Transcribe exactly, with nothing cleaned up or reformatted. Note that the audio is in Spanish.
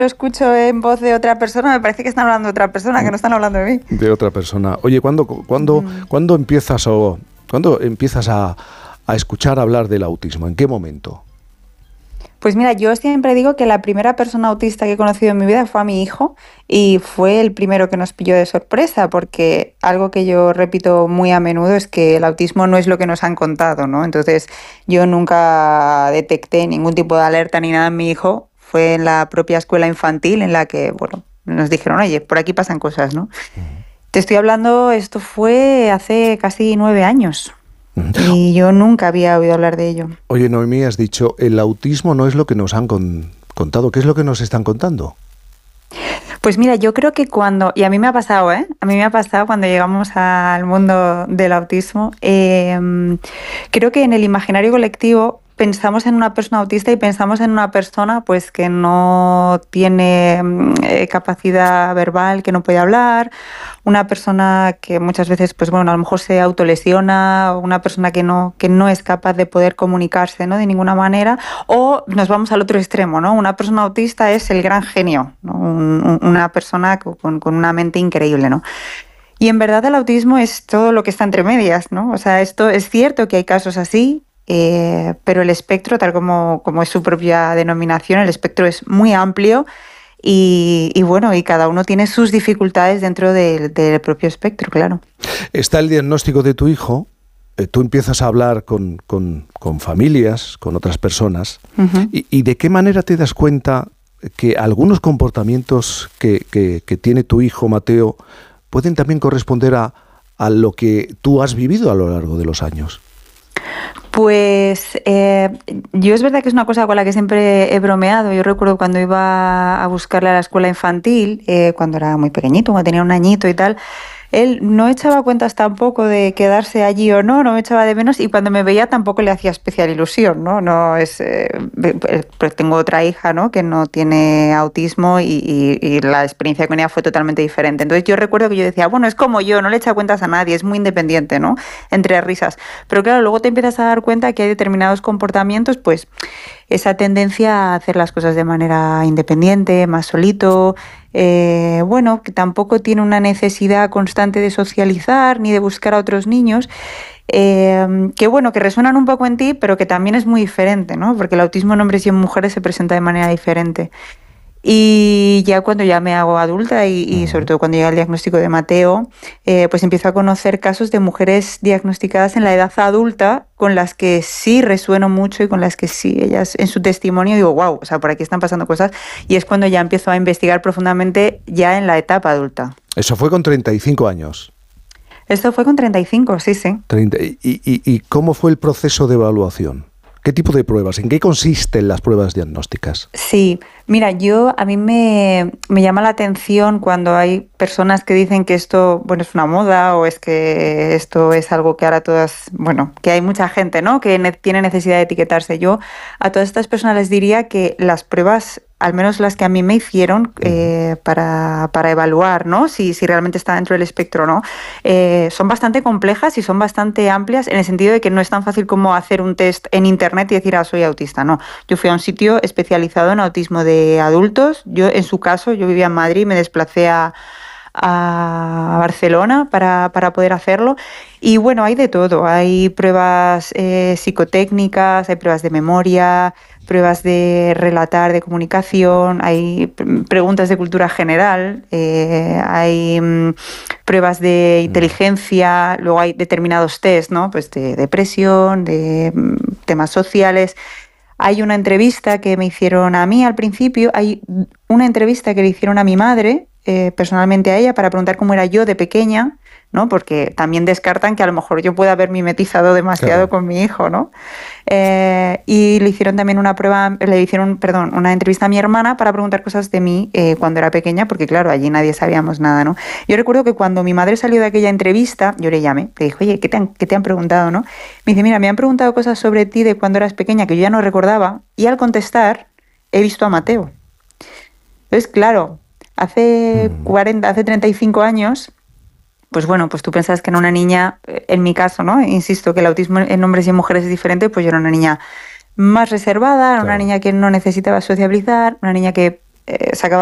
lo escucho en voz de otra persona, me parece que están hablando de otra persona, que no están hablando de mí. De otra persona. Oye, ¿cuándo, cuándo, mm. ¿cuándo empiezas, o, ¿cuándo empiezas a, a escuchar hablar del autismo? ¿En qué momento? Pues mira, yo siempre digo que la primera persona autista que he conocido en mi vida fue a mi hijo y fue el primero que nos pilló de sorpresa, porque algo que yo repito muy a menudo es que el autismo no es lo que nos han contado, ¿no? Entonces yo nunca detecté ningún tipo de alerta ni nada en mi hijo, fue en la propia escuela infantil en la que, bueno, nos dijeron, oye, por aquí pasan cosas, ¿no? Uh-huh. Te estoy hablando, esto fue hace casi nueve años. Y yo nunca había oído hablar de ello. Oye, Noemí, has dicho, el autismo no es lo que nos han con, contado. ¿Qué es lo que nos están contando? Pues mira, yo creo que cuando, y a mí me ha pasado, ¿eh? A mí me ha pasado cuando llegamos al mundo del autismo, eh, creo que en el imaginario colectivo pensamos en una persona autista y pensamos en una persona pues que no tiene eh, capacidad verbal, que no puede hablar, una persona que muchas veces pues bueno, a lo mejor se autolesiona, una persona que no, que no es capaz de poder comunicarse, ¿no? De ninguna manera, o nos vamos al otro extremo, ¿no? Una persona autista es el gran genio, ¿no? Un, una persona con, con una mente increíble, ¿no? Y en verdad el autismo es todo lo que está entre medias, ¿no? O sea, esto es cierto que hay casos así, Eh, pero el espectro, tal como, como es su propia denominación, el espectro es muy amplio y, y bueno, y cada uno tiene sus dificultades dentro de, del propio espectro, claro. Está el diagnóstico de tu hijo, eh, tú empiezas a hablar con, con, con familias, con otras personas, uh-huh. y, y ¿de qué manera te das cuenta que algunos comportamientos que, que, que tiene tu hijo Mateo pueden también corresponder a, a lo que tú has vivido a lo largo de los años? Pues eh, yo es verdad que es una cosa con la que siempre he bromeado. Yo recuerdo cuando iba a buscarle a la escuela infantil, eh, cuando era muy pequeñito, cuando tenía un añito y tal, él no echaba cuentas tampoco de quedarse allí o no, no me echaba de menos, y cuando me veía tampoco le hacía especial ilusión, ¿no? No es, eh, pues tengo otra hija, ¿no? Que no tiene autismo y, y, y la experiencia con ella fue totalmente diferente. Entonces yo recuerdo que yo decía, bueno, es como yo, no le echa cuentas a nadie, es muy independiente, ¿no? Entre risas. Pero claro, luego te empiezas a dar cuenta que hay determinados comportamientos, pues esa tendencia a hacer las cosas de manera independiente, más solito, eh, bueno, que tampoco tiene una necesidad constante de socializar ni de buscar a otros niños, eh, que bueno, que resuenan un poco en ti, pero que también es muy diferente, ¿no? Porque el autismo en hombres y en mujeres se presenta de manera diferente. Y ya cuando ya me hago adulta y, y sobre todo cuando llega el diagnóstico de Mateo, eh, pues empiezo a conocer casos de mujeres diagnosticadas en la edad adulta con las que sí resueno mucho y con las que sí, ellas en su testimonio digo, wow, o sea, por aquí están pasando cosas, y es cuando ya empiezo a investigar profundamente ya en la etapa adulta. Eso fue con treinta y cinco años. Esto fue con treinta y cinco, sí, sí. treinta, y, y, ¿Y cómo fue el proceso de evaluación? ¿Qué tipo de pruebas? ¿En qué consisten las pruebas diagnósticas? Sí, mira, yo a mí me, me llama la atención cuando hay personas que dicen que esto, bueno, es una moda, o es que esto es algo que ahora todas, bueno, que hay mucha gente, ¿no?, que ne- tiene necesidad de etiquetarse. Yo a todas estas personas les diría que las pruebas, al menos las que a mí me hicieron eh, para, para evaluar, ¿no?, si, si realmente está dentro del espectro o no, eh, son bastante complejas y son bastante amplias, en el sentido de que no es tan fácil como hacer un test en internet y decir, ah, soy autista. No, yo fui a un sitio especializado en autismo de adultos. Yo, en su caso, yo vivía en Madrid, me desplacé a, a Barcelona para, para poder hacerlo. Y bueno, hay de todo. Hay pruebas eh, psicotécnicas, hay pruebas de memoria, pruebas de relatar, de comunicación, hay preguntas de cultura general, eh, hay mm, pruebas de inteligencia, luego hay determinados test, ¿no?, pues de depresión, de mm, temas sociales. Hay una entrevista que me hicieron a mí al principio, hay una entrevista que le hicieron a mi madre, eh, personalmente a ella, para preguntar cómo era yo de pequeña, ¿no?, porque también descartan que a lo mejor yo pueda haber mimetizado demasiado, claro, con mi hijo, ¿no? Eh, y le hicieron también una prueba, le hicieron, perdón, una entrevista a mi hermana para preguntar cosas de mí eh, cuando era pequeña, porque claro, allí nadie sabíamos nada, ¿no? Yo recuerdo que cuando mi madre salió de aquella entrevista, yo le llamé, le dije, oye, ¿qué te han, qué te han preguntado, no? Me dice, mira, me han preguntado cosas sobre ti de cuando eras pequeña que yo ya no recordaba, y al contestar he visto a Mateo. Entonces, claro, hace cuarenta, hace treinta y cinco años, pues bueno, pues tú pensas que era una niña, en mi caso, ¿no?, insisto que el autismo en hombres y en mujeres es diferente, pues yo era una niña más reservada, era, claro, una niña que no necesitaba sociabilizar, una niña que eh, se acaba